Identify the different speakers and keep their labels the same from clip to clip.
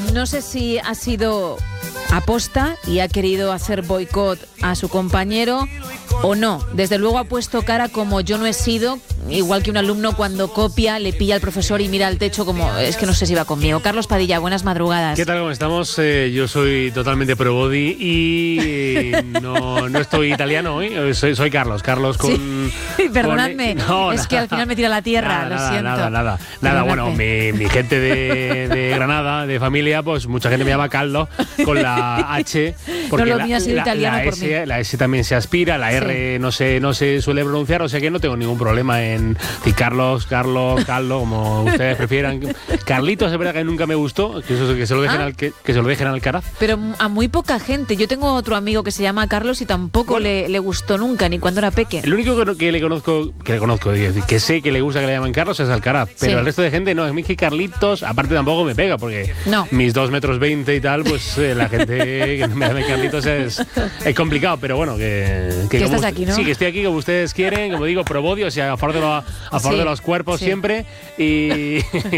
Speaker 1: No sé si ha sido aposta y ha querido hacer boicot a su compañero o no. Desde luego ha puesto cara como yo no he sido, igual que un alumno cuando copia, le pilla al profesor y mira al techo como es que no sé si va conmigo. Carlos Padilla, buenas madrugadas.
Speaker 2: ¿Qué tal? ¿Cómo estamos? Yo soy totalmente pro body y no estoy italiano hoy. Soy Carlos con...
Speaker 1: Sí, perdonadme, que al final me tira a la tierra, lo siento.
Speaker 2: Nada, bueno, mi gente de Granada, de familia, pues mucha gente me llama Caldo con la H. Porque
Speaker 1: no, lo mío ha sido italiano por mí.
Speaker 2: La S también se aspira, la R no se suele pronunciar, o sea que no tengo ningún problema en decir Carlos, Caldo, como ustedes prefieran. Carlitos es verdad que nunca me gustó, que se lo dejen al Alcaraz.
Speaker 1: Pero a muy poca gente. Yo tengo otro amigo que se llama Carlos y tampoco le gustó nunca, ni cuando era peque.
Speaker 2: El único que le conozco, que sé que le gusta que le llaman Carlos es Alcaraz, pero el resto de gente no. Es mí que Carlitos, aparte tampoco me pega, porque mis 2,20 metros y tal, pues la gente que me llame Carlitos es complicado, pero bueno, que
Speaker 1: estás aquí, ¿no?
Speaker 2: Sí, que estoy aquí como ustedes quieren, como digo, pro body, o sea, a favor de los cuerpos siempre y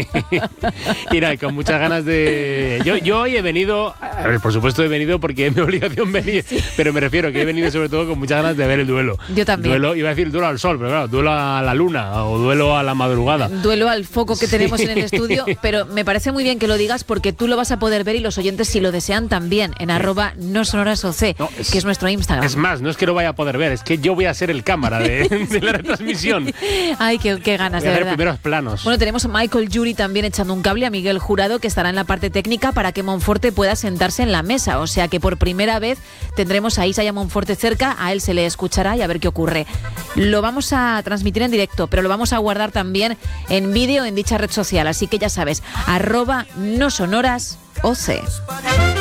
Speaker 2: nada, con muchas ganas de... Yo hoy he venido, a ver, por supuesto he venido porque es mi obligación venir, pero me refiero que he venido sobre todo con muchas ganas de ver el duelo.
Speaker 1: Yo también.
Speaker 2: Iba a decir duelo al sol, pero claro, duelo a la luna o duelo a la madrugada.
Speaker 1: Duelo al foco que tenemos en el estudio, pero me parece muy bien que lo digas porque tú lo vas a poder ver y los oyentes, si lo desean, también en @nosonorasoc, que es nuestro Instagram.
Speaker 2: Es más, no es que lo vaya a poder ver, es que yo voy a ser el cámara de la retransmisión.
Speaker 1: Ay, qué ganas,
Speaker 2: voy
Speaker 1: de
Speaker 2: a ver
Speaker 1: verdad.
Speaker 2: Primeros planos.
Speaker 1: Bueno, tenemos a Michael Yuri también echando un cable, a Miguel Jurado, que estará en la parte técnica para que Monforte pueda sentarse en la mesa. O sea que por primera vez tendremos a Isa y a Monforte cerca, a él se le escuchará y a ver qué ocurre. Lo vamos a transmitir en directo, pero lo vamos a guardar también en vídeo en dicha red social. Así que ya sabes, @nosonorasoc.